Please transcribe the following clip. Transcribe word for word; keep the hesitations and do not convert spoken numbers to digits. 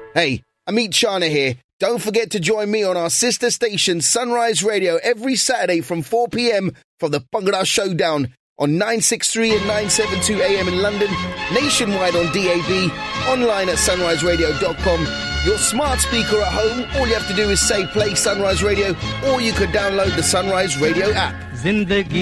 Hey, Amit Chana here. Don't forget to join me on our sister station Sunrise Radio every Saturday from four p.m. for the Bhangra Showdown on nine sixty-three and nine seventy-two A M in London, nationwide on D A B, online at sunrise radio dot com. Your smart speaker at home, all you have to do is say play Sunrise Radio, or you could download the Sunrise Radio app. Zindagi